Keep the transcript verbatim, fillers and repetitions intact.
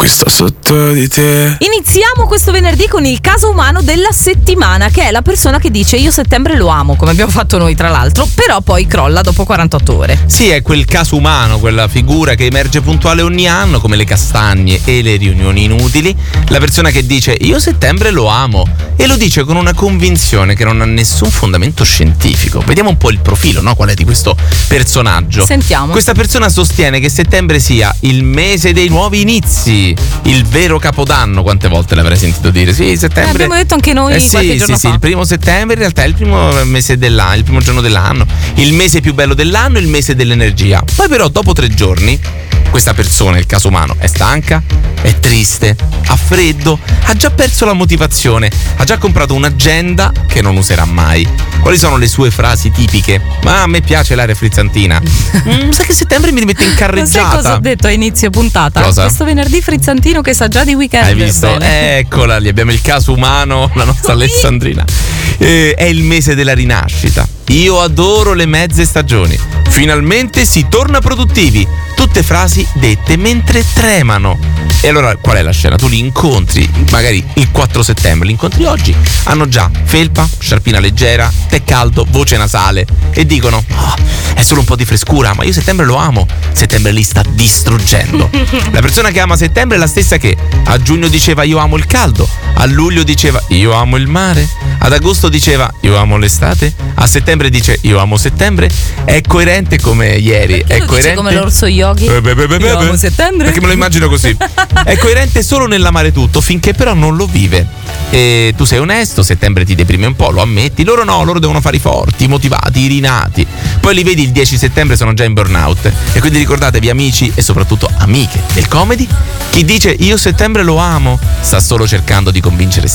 qui sto sotto di te. Iniziamo questo venerdì con il caso umano della settimana, che è la persona che dice io settembre lo amo, come abbiamo fatto noi tra l'altro, però poi crolla dopo quarantotto ore. Sì, è quel caso umano, quella figura che emerge puntuale ogni anno, come le castagne e le riunioni inutili. La persona che dice io settembre lo amo e lo dice con una convinzione che non ha nessun fondamento scientifico. Vediamo un po' il profilo, no? Qual è di questo personaggio? Sentiamo. Questa persona sostiene che settembre sia il mese dei nuovi inizi, il vero capodanno. Quante volte l'avrei sentito dire? Sì, settembre. Eh, abbiamo detto anche noi eh sì, qualche giorno sì, fa. Sì, il primo settembre in realtà è il primo mese dell'anno, il primo giorno dell'anno, il mese più bello dell'anno, il mese dell'energia. Poi però dopo tre giorni questa persona, il caso umano, è stanca, è triste, ha freddo, ha già perso la motivazione, ha già comprato un'agenda che non userà mai. Quali sono le sue frasi tipiche? Ma a me piace l'aria frizzantina. Mm, sai che settembre mi mette in carreggiata. Sai cosa ho detto a inizio puntata? Cosa? Questo venerdì frizzantino che sa già di weekend. Hai visto? Bene. Eccola lì, abbiamo il caso umano, la nostra Alessandrina. Eh, è il mese della rinascita. Io adoro le mezze stagioni. Finalmente si torna produttivi. Tutte frasi dette mentre tremano. E allora qual è la scena? Tu li incontri magari il quattro settembre, li incontri oggi, hanno già felpa, sciarpina leggera, tè caldo, voce nasale e dicono oh, è solo un po' di frescura, ma io settembre lo amo. Settembre li sta distruggendo. La persona che ama settembre è la stessa che a giugno diceva io amo il caldo, a luglio diceva io amo il mare, ad agosto diceva io amo l'estate, a settembre dice io amo settembre. È coerente come ieri. Perché è lo coerente dice come l'orso yogi. Eh, beh, beh, beh, Io beh. amo settembre. Perché me lo immagino così. È coerente solo nell'amare tutto, finché però non lo vive. E tu sei onesto, settembre ti deprime un po', lo ammetti. Loro no, loro devono fare i forti, i motivati, i rinati. Poi li vedi il dieci settembre sono già in burnout. E quindi ricordatevi, amici e soprattutto amiche del comedy, chi dice io settembre lo amo sta solo cercando di convincere